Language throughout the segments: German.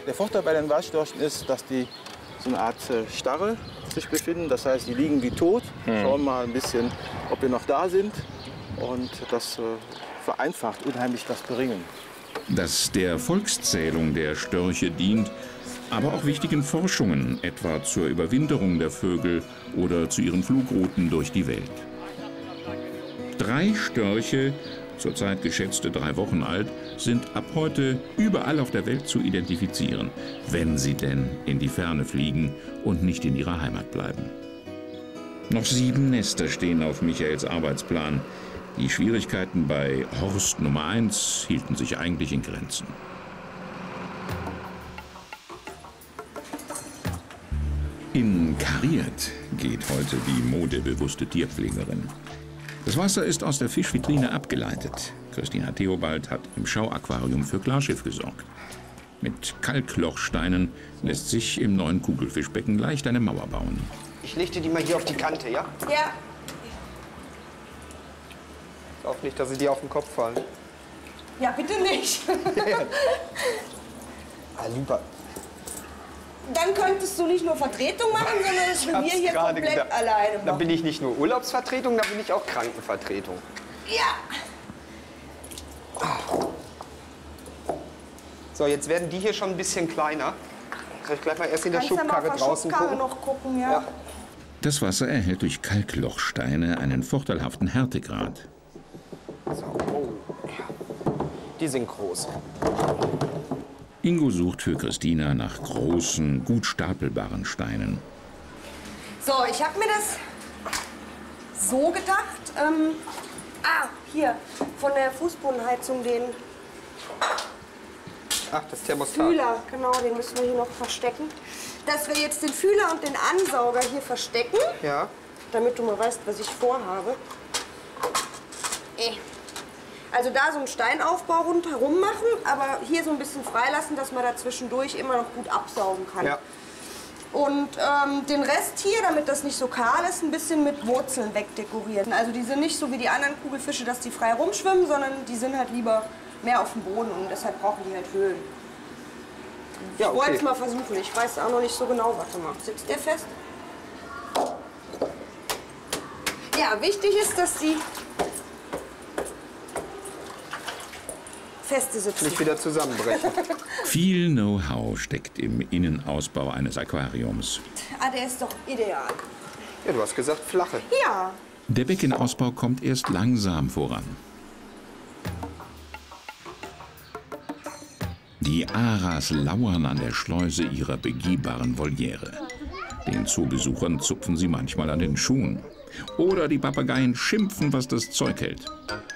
Der Vorteil bei den Waldstörchen ist, dass die so eine Art Starre sich befinden. Das heißt, die liegen wie tot, schauen mal ein bisschen, ob wir noch da sind. Und das vereinfacht unheimlich das Beringen. Das der Volkszählung der Störche dient, aber auch wichtigen Forschungen, etwa zur Überwinterung der Vögel oder zu ihren Flugrouten durch die Welt. 3 Störche, zurzeit geschätzte 3 Wochen alt, sind ab heute überall auf der Welt zu identifizieren, wenn sie denn in die Ferne fliegen und nicht in ihrer Heimat bleiben. Noch 7 Nester stehen auf Michaels Arbeitsplan. Die Schwierigkeiten bei Horst Nummer 1 hielten sich eigentlich in Grenzen. In Kariert geht heute die modebewusste Tierpflegerin. Das Wasser ist aus der Fischvitrine abgeleitet. Christina Theobald hat im Schauaquarium für Klarschiff gesorgt. Mit Kalklochsteinen lässt sich im neuen Kugelfischbecken leicht eine Mauer bauen. Ich lichte die mal hier auf die Kante, ja? Ja. Auf nicht, dass sie dir auf den Kopf fallen. Ja, bitte nicht. Ah, super. Dann könntest du nicht nur Vertretung machen, sondern das Revier hier komplett alleine machen. Dann bin ich nicht nur Urlaubsvertretung, dann bin ich auch Krankenvertretung. Ja. So, jetzt werden die hier schon ein bisschen kleiner. Soll ich gleich mal erst in der Schubkarre draußen gucken? Noch gucken, ja. Das Wasser erhält durch Kalklochsteine einen vorteilhaften Härtegrad. So, oh. Die sind groß. Ingo sucht für Christina nach großen, gut stapelbaren Steinen. So, ich habe mir das so gedacht. Hier, von der Fußbodenheizung den Das Thermostat. Fühler, genau, den müssen wir hier noch verstecken. Dass wir jetzt den Fühler und den Ansauger hier verstecken, Ja. damit du mal weißt, was ich vorhabe. Also da so einen Steinaufbau rundherum machen, aber hier so ein bisschen freilassen, dass man da zwischendurch immer noch gut absaugen kann. Ja. Und den Rest hier, damit das nicht so kahl ist, ein bisschen mit Wurzeln wegdekorieren. Also die sind nicht so wie die anderen Kugelfische, dass die frei rumschwimmen, sondern die sind halt lieber mehr auf dem Boden und deshalb brauchen die halt Höhen. Ja, Ich wollte okay. es mal versuchen, ich weiß auch noch nicht so genau. Warte mal, sitzt der fest? Ja, wichtig ist, dass die feste sitzen. Nicht wieder zusammenbrechen. Viel Know-how steckt im Innenausbau eines Aquariums. Der ist doch ideal. Ja, du hast gesagt flache. Ja. Der Beckenausbau kommt erst langsam voran. Die Aras lauern an der Schleuse ihrer begehbaren Voliere. Den Zoobesuchern zupfen sie manchmal an den Schuhen. Oder die Papageien schimpfen, was das Zeug hält.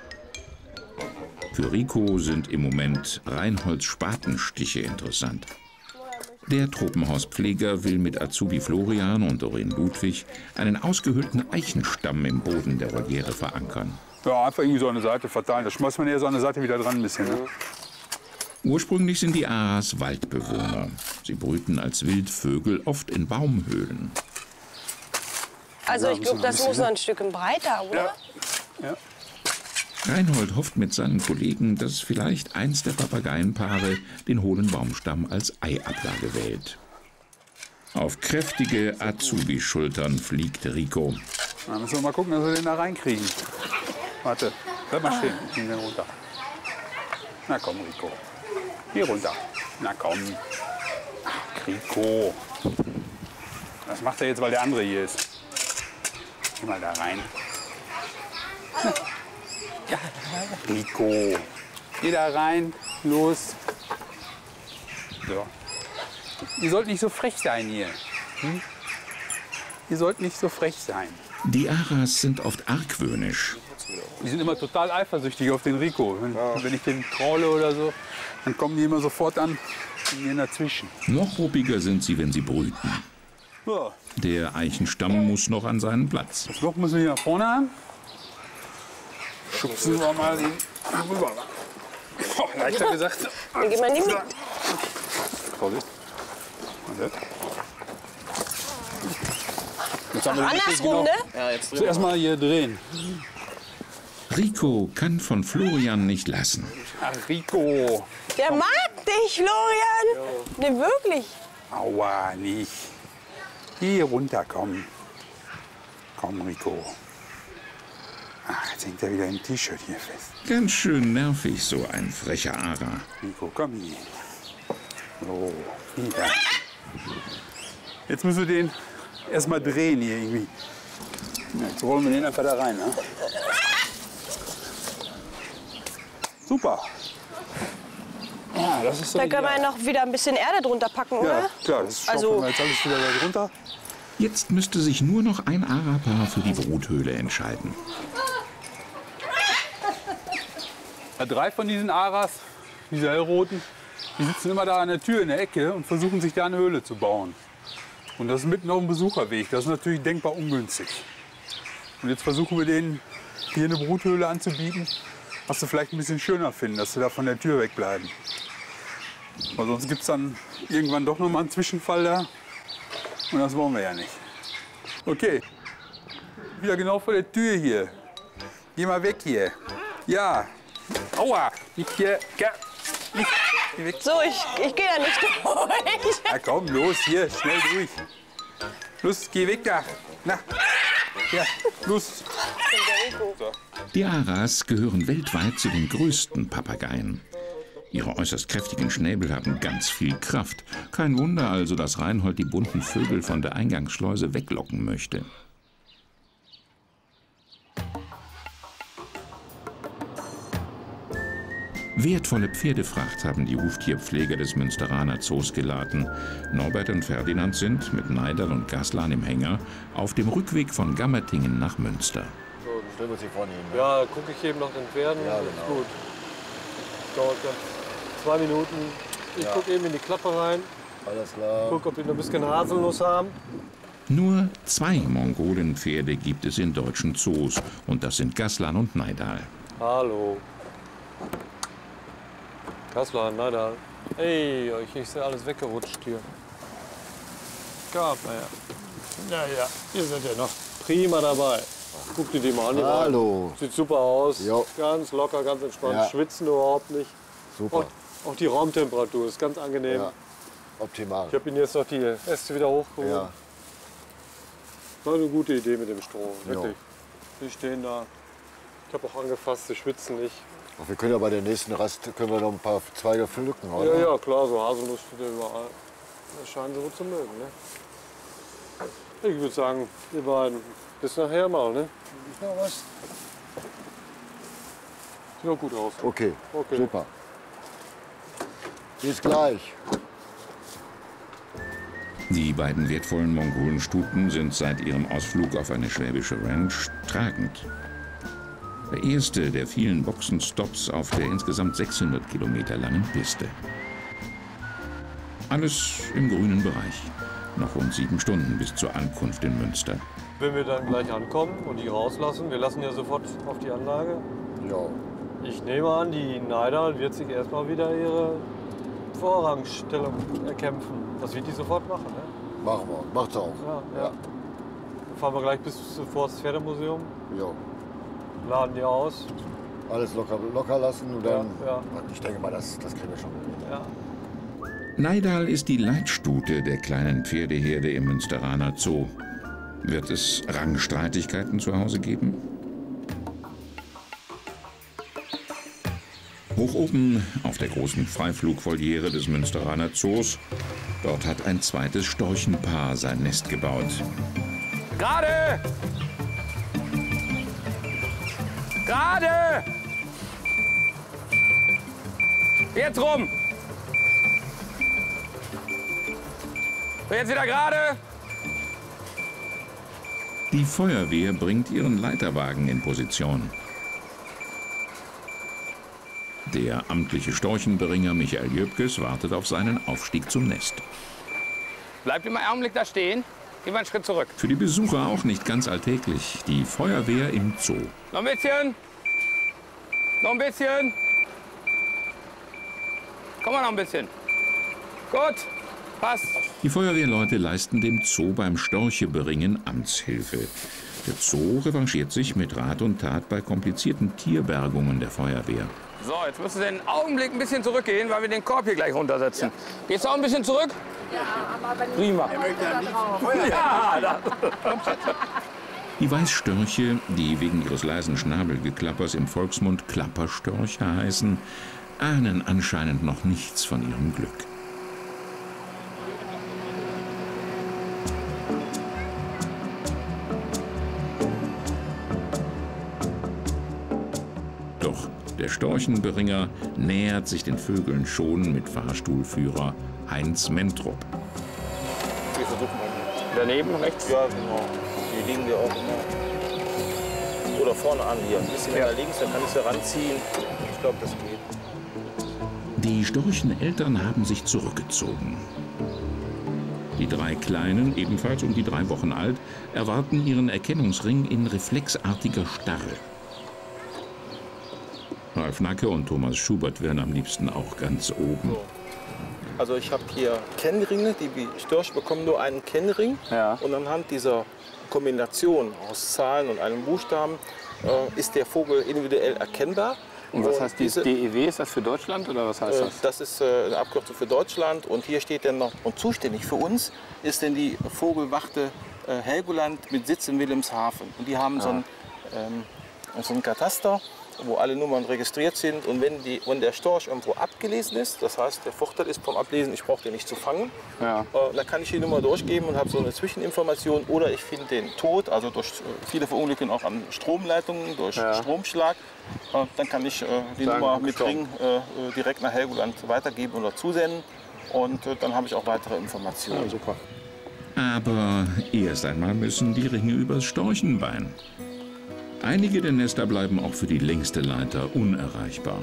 Für Rico sind im Moment Reinholz-Spatenstiche interessant. Der Tropenhauspfleger will mit Azubi Florian und Doreen Ludwig einen ausgehöhlten Eichenstamm im Boden der Voliere verankern. Ja, einfach irgendwie so eine Seite verteilen. Da schmeißt man ja so eine Seite wieder dran ein bisschen. Ne? Ursprünglich sind die Aras Waldbewohner. Sie brüten als Wildvögel oft in Baumhöhlen. Also ich glaube, das muss noch ein Stückchen breiter, oder? Ja. Reinhold hofft mit seinen Kollegen, dass vielleicht eins der Papageienpaare den hohlen Baumstamm als Eiablage wählt. Auf kräftige Azubi-Schultern fliegt Rico. Dann müssen wir mal gucken, dass wir den da reinkriegen. Warte, bleib mal stehen. Ich nehme den runter. Na komm, Rico. Hier runter. Na komm. Ach, Rico. Das macht er jetzt, weil der andere hier ist. Geh mal da rein. Ja, Rico. Geh da rein. Los. So. Ihr sollt nicht so frech sein hier. Hm? Ihr sollt nicht so frech sein. Die Aras sind oft argwöhnisch. Die sind immer total eifersüchtig auf den Rico. Wenn ich den traule oder so, dann kommen die immer sofort an und gehen dazwischen. Noch ruppiger sind sie, wenn sie brüten. Ja. Der Eichenstamm muss noch an seinen Platz. Das Loch müssen wir hier nach vorne haben. Schubsen wir mal ihn rüber. Oh, leichter gesagt. Dann geht man nicht mit. Vorsicht. Jetzt haben wir Andersrum, ne? Zuerst mal hier drehen. Rico kann von Florian nicht lassen. Ach, Rico. Der mag dich, Florian. Ne, wirklich. Aua, nicht. Hier runter, komm. Komm, Rico. Ach, jetzt hängt er wieder im T-Shirt hier fest. Ganz schön nervig, so ein frecher Ara. Rico, komm hier. So, wieder. Jetzt müssen wir den erstmal drehen hier irgendwie. Jetzt rollen wir den einfach da rein. Ne? Super. Ja, das ist so. Da können wir noch wieder ein bisschen Erde drunter packen, oder? Ja, klar, das schaufeln Also- wir jetzt alles wieder da drunter. Jetzt müsste sich nur noch ein Arapaar für die Bruthöhle entscheiden. Ja, 3 von diesen Aras, diese hellroten, die sitzen immer da an der Tür in der Ecke und versuchen sich da eine Höhle zu bauen. Und das ist mitten auf dem Besucherweg. Das ist natürlich denkbar ungünstig. Und jetzt versuchen wir denen hier eine Bruthöhle anzubieten, was sie vielleicht ein bisschen schöner finden, dass sie da von der Tür wegbleiben. Weil sonst gibt es dann irgendwann doch noch mal einen Zwischenfall da. Und das wollen wir ja nicht. Okay, wieder genau vor der Tür hier. Geh mal weg hier. Ja. Aua, nicht hier. Nicht weg. So, ich gehe ja nicht durch. Na komm, los, hier, schnell durch. Los, geh weg da. Na, ja, los. So. Die Aras gehören weltweit zu den größten Papageien. Ihre äußerst kräftigen Schnäbel haben ganz viel Kraft. Kein Wunder also, dass Reinhold die bunten Vögel von der Eingangsschleuse weglocken möchte. Wertvolle Pferdefracht haben die Huftierpfleger des Münsteraner Zoos geladen. Norbert und Ferdinand sind mit Neidal und Gaslan im Hänger auf dem Rückweg von Gammertingen nach Münster. So, stellen wir Sie von Ihnen. Ne? Ja, gucke ich eben nach den Pferden. Ja, Ist genau. gut. Dauert ganz 2 Minuten. Ich Ja. gucke eben in die Klappe rein, Alles klar. gucke, ob die noch ein bisschen Haselnuss haben. Nur 2 Mongolenpferde gibt es in deutschen Zoos und das sind Gaslan und Neidal. Hallo. Kassler, Neidal. Ey, euch ist ja alles weggerutscht hier. Gab, naja. Ja, ihr seid ja noch prima dabei. Guck dir die mal an. Die Hallo. Sieht super aus. Jo. Ganz locker, ganz entspannt. Ja. Schwitzen überhaupt nicht. Super. Auch die Raumtemperatur ist ganz angenehm. Ja. Optimal. Ich habe Ihnen jetzt noch die Äste wieder hochgeholt. Ja. War eine gute Idee mit dem Stroh, Jo. wirklich. Die stehen da. Ich habe auch angefasst, sie schwitzen nicht. Wir können ja bei der nächsten Rast können wir noch ein paar Zweige pflücken, oder? Ja, ja, klar, so Haselnuss steht ja überall. Das scheinen sie wohl zu mögen, ne? Ich würde sagen, ihr beiden, bis nachher mal, ne? Ist noch was? Sieht auch gut aus. Okay, Okay. super. Bis gleich. Die beiden wertvollen Mongolenstuten sind seit ihrem Ausflug auf eine schwäbische Ranch tragend. Der erste der vielen Boxenstopps auf der insgesamt 600 Kilometer langen Piste. Alles im grünen Bereich. Noch rund 7 Stunden bis zur Ankunft in Münster. Wenn wir dann gleich ankommen und die rauslassen, wir lassen ja sofort auf die Anlage. Ja. Ich nehme an, die Neidal wird sich erstmal wieder ihre Vorrangstellung erkämpfen. Das wird die sofort machen, ne? Machen wir. Macht's auch. Ja. Dann fahren wir gleich bis vor das Pferdemuseum, Ja. laden die aus. Alles locker lassen und dann. Ja. Ich denke mal, das kriegen wir schon. Ja. Neidal ist die Leitstute der kleinen Pferdeherde im Münsteraner Zoo. Wird es Rangstreitigkeiten zu Hause geben? Hoch oben auf der großen Freiflugvoliere des Münsteraner Zoos, dort hat ein zweites Storchenpaar sein Nest gebaut. Gerade! Gerade! Jetzt rum! So, jetzt wieder gerade! Die Feuerwehr bringt ihren Leiterwagen in Position. Der amtliche Storchenberinger Michael Jöpkes wartet auf seinen Aufstieg zum Nest. Bleibt immer einen Augenblick da stehen. Gehen wir einen Schritt zurück. Für die Besucher auch nicht ganz alltäglich. Die Feuerwehr im Zoo. Noch ein bisschen. Noch ein bisschen. Komm mal noch ein bisschen. Gut. Passt. Die Feuerwehrleute leisten dem Zoo beim Storcheberingen Amtshilfe. Der Zoo revanchiert sich mit Rat und Tat bei komplizierten Tierbergungen der Feuerwehr. So, jetzt müssen Sie einen Augenblick ein bisschen zurückgehen, weil wir den Korb hier gleich runtersetzen. Geht's auch ein bisschen zurück? Ja, aber wenn Prima. Ja, da. Die Weißstörche, die wegen ihres leisen Schnabelgeklappers im Volksmund Klapperstörche heißen, ahnen anscheinend noch nichts von ihrem Glück. Doch der Storchenberinger nähert sich den Vögeln schon mit Fahrstuhlführer Heinz Mentrup. Wir versuchen mal. Daneben rechts? Ja, genau. Die liegen ja auch immer. Oder vorne an hier. Ein bisschen nach links, dann kann ich sie ranziehen. Ich glaube, das geht. Die Storcheneltern haben sich zurückgezogen. Die 3 Kleinen, ebenfalls um die 3 Wochen alt, erwarten ihren Erkennungsring in reflexartiger Starre. Ralf Nacke und Thomas Schubert wären am liebsten auch ganz oben. So. Also ich habe hier Kennringe, die Störche bekommen nur einen Kennring. Ja. Und anhand dieser Kombination aus Zahlen und einem Buchstaben ist der Vogel individuell erkennbar. Und was heißt diese DEW? Ist das für Deutschland oder was heißt das? Das ist eine Abkürzung für Deutschland. Und hier steht dann noch, und zuständig für uns ist denn die Vogelwachte Helgoland mit Sitz in Wilhelmshaven. Und die haben so ein Kataster, wo alle Nummern registriert sind. Und wenn der Storch irgendwo abgelesen ist, das heißt, der Vorteil ist vom Ablesen, ich brauche den nicht zu fangen, dann kann ich die Nummer durchgeben und habe so eine Zwischeninformation. Oder ich finde den tot, also durch viele Verunglücken auch an Stromleitungen, durch Stromschlag. Dann kann ich die Nummer mit Ring direkt nach Helgoland weitergeben oder zusenden. Und dann habe ich auch weitere Informationen. Ja, super. Aber erst einmal müssen die Ringe übers Storchenbein. Einige der Nester bleiben auch für die längste Leiter unerreichbar.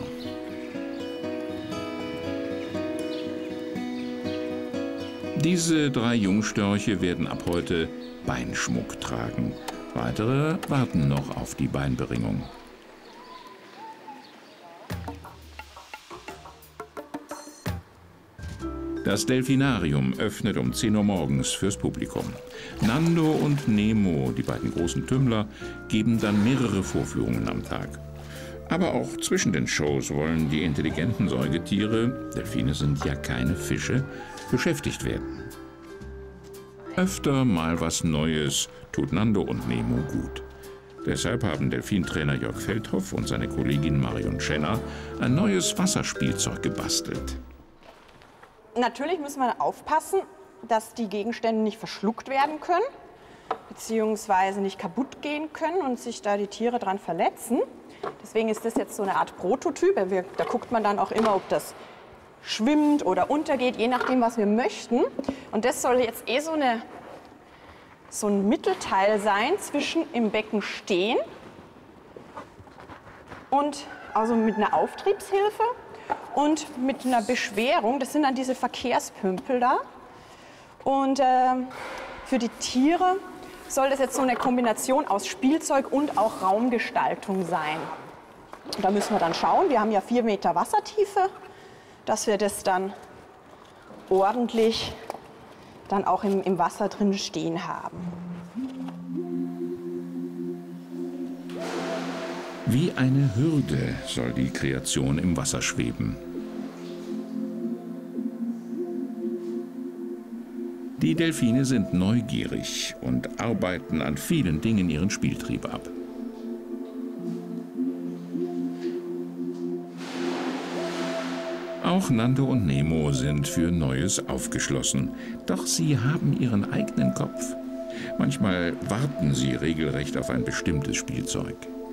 Diese 3 Jungstörche werden ab heute Beinschmuck tragen. Weitere warten noch auf die Beinberingung. Das Delfinarium öffnet um 10 Uhr morgens fürs Publikum. Nando und Nemo, die beiden großen Tümmler, geben dann mehrere Vorführungen am Tag. Aber auch zwischen den Shows wollen die intelligenten Säugetiere, Delfine sind ja keine Fische, beschäftigt werden. Öfter mal was Neues tut Nando und Nemo gut. Deshalb haben Delfintrainer Jörg Feldhoff und seine Kollegin Marion Schenner ein neues Wasserspielzeug gebastelt. Natürlich müssen wir aufpassen, dass die Gegenstände nicht verschluckt werden können, beziehungsweise nicht kaputt gehen können und sich da die Tiere dran verletzen. Deswegen ist das jetzt so eine Art Prototyp. Da guckt man dann auch immer, ob das schwimmt oder untergeht, je nachdem, was wir möchten. Und das soll jetzt so ein Mittelteil sein zwischen im Becken stehen und also mit einer Auftriebshilfe und mit einer Beschwerung. Das sind dann diese Verkehrspümpel da. Und für die Tiere soll das jetzt so eine Kombination aus Spielzeug und auch Raumgestaltung sein. Und da müssen wir dann schauen. Wir haben ja 4 Meter Wassertiefe, dass wir das dann ordentlich dann auch im Wasser drin stehen haben. Wie eine Hürde soll die Kreation im Wasser schweben. Die Delfine sind neugierig und arbeiten an vielen Dingen ihren Spieltrieb ab. Auch Nando und Nemo sind für Neues aufgeschlossen, doch sie haben ihren eigenen Kopf. Manchmal warten sie regelrecht auf ein bestimmtes Spielzeug.